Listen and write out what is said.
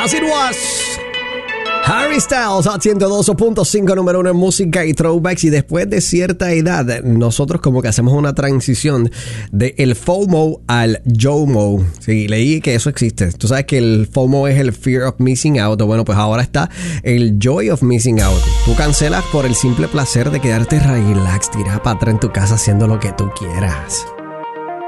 As It Was. Harry Styles a 102.5, número 1 en música y throwbacks. Y después de cierta edad, nosotros como que hacemos una transición del FOMO al JOMO. Sí, leí que eso existe. Tú sabes que el FOMO es el Fear of Missing Out. Bueno, pues ahora está el Joy of Missing Out. Tú cancelas por el simple placer de quedarte relax, tirada para atrás en tu casa haciendo lo que tú quieras.